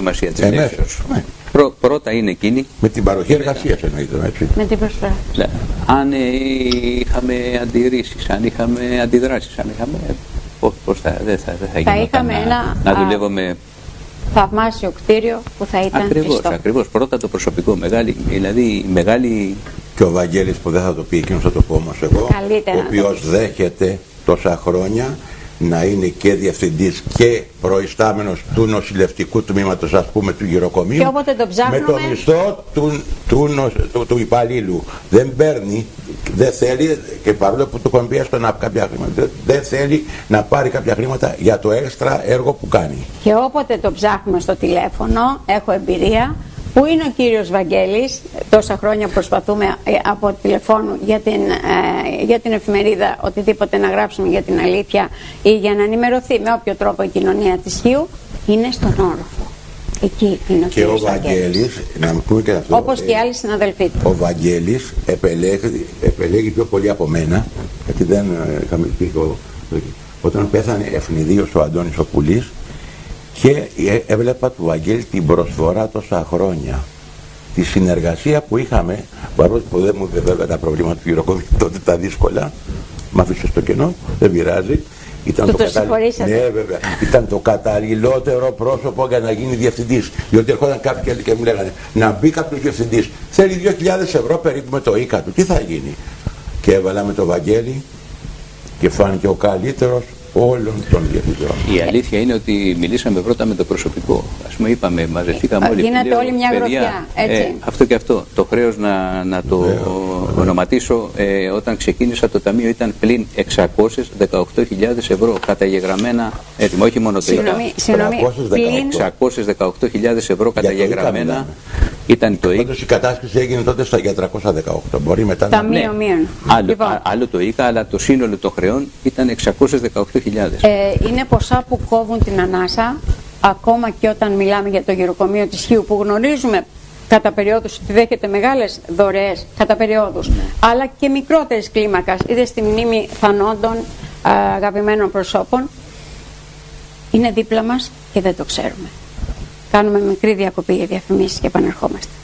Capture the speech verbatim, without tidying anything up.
σημασία της Εμέσως, λύσεως. ναι. Πρω, πρώτα είναι εκείνη. Με την παροχή εργασίας εννοείται, έτσι. Με την προσφορά. Ναι. Αν ε, είχαμε αντιρρήσεις, αν είχαμε αντιδράσεις, αν είχαμε. Πώς, πώς θα, δεν θα, δεν θα γινόταν να, ένα, να δουλεύω με. Θαυμάσιο κτίριο που θα ήταν Ακριβώς, πιστό. ακριβώς. Πρώτα το προσωπικό. Μεγάλη, δηλαδή μεγάλη. Και ο Βαγγέλης που δεν θα το πει εκείνος, θα το πω όμως εγώ, Καλύτερα ο οποίος δέχεται τόσα χρόνια να είναι και διευθυντής και προϊστάμενος του νοσηλευτικού τμήματος, ας πούμε, του γυροκομείου, και όποτε το ψάχνουμε, με το μισθό του, του, του, του, του υπαλλήλου. Δεν παίρνει, δεν θέλει, και παρόλο που του έχουν πει έστω κάποια χρήματα, δεν θέλει να πάρει κάποια χρήματα για το έξτρα έργο που κάνει. και όποτε το ψάχνουμε στο τηλέφωνο, έχω εμπειρία. Πού είναι ο κύριος Βαγγέλης, τόσα χρόνια προσπαθούμε ε, από τηλεφώνου για την, ε, για την εφημερίδα, οτιδήποτε να γράψουμε για την αλήθεια ή για να ενημερωθεί με όποιο τρόπο η κοινωνία της Χίου, είναι στον όροφο. Εκεί είναι ο Και ο κύριος Βαγγέλης. Βαγγέλης, να μου πούμε και αυτό. Όπως και οι άλλοι συναδελφοί του. Ο Βαγγέλης επελέγει, επελέγει πιο πολύ από μένα, γιατί δεν είχαμε πει όταν πέθανε ευνηδίος ο Αντώνης ο Πουλής, και έβλεπα του Βαγγέλη την προσφορά τόσα χρόνια, τη συνεργασία που είχαμε, παρόλο που δεν μου είπε βέβαια τα προβλήματα του γυροκομείου τότε τα δύσκολα, μ' άφησε στο κενό, δεν πειράζει. Ήταν το, το, καταλλη... ναι, βέβαια. Ήταν το καταλληλότερο πρόσωπο για να γίνει διευθυντής. Διότι ερχόταν κάποιοι και μου λέγανε να μπει κάποιος διευθυντής, θέλει δύο χιλιάδες ευρώ περίπου με το ίκα του, τι θα γίνει? Και έβαλα με το Βαγγέλη και φάνηκε ο καλύτερος όλων των διευθυντών. Η αλήθεια είναι ότι μιλήσαμε πρώτα με το προσωπικό. Ας πούμε, είπαμε, μαζευτήκαμε όλοι. Γίνεται όλη μια γροθιά, έτσι. Ε, αυτό και αυτό. Το χρέος να, να το yeah. ονοματίσω, ε, όταν ξεκίνησα το ταμείο ήταν πλην εξακόσιες δεκαοκτώ χιλιάδες ευρώ καταγεγραμμένα έτοιμα. Όχι μόνο το ΙΚΑ. Συγγνώμη, πλην εξακόσιες δεκαοκτώ χιλιάδες ευρώ καταγεγραμμένα ήταν το ΙΚΑ. Πάντως η κατάσχεση έγινε τότε στα για τριακόσια δεκαοκτώ. Μπορεί μετά να... Ταμείο ναι. μείον. Άλλο, Λοιπόν. α, άλλο το ΙΚΑ, αλλά το σύνολο των χρεών ήταν εξακόσιες δεκαοκτώ χιλιάδες. Ε, είναι ποσά που κόβουν την ανάσα, ακόμα και όταν μιλάμε για το γυροκομείο της Χίου, που γνωρίζουμε κατά περιόδους ότι δέχεται μεγάλες δωρεές, κατά περιόδους, ναι. αλλά και μικρότερες κλίμακας, είτε στη μνήμη θανόντων αγαπημένων προσώπων, είναι δίπλα μας και δεν το ξέρουμε. Κάνουμε μικρή διακοπή για διαφημίσεις και επανερχόμαστε.